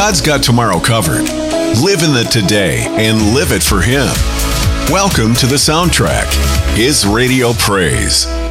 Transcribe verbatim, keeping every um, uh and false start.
God's got tomorrow covered. Live in the today and live it for Him. Welcome to The Soundtrack, His Radio Praise.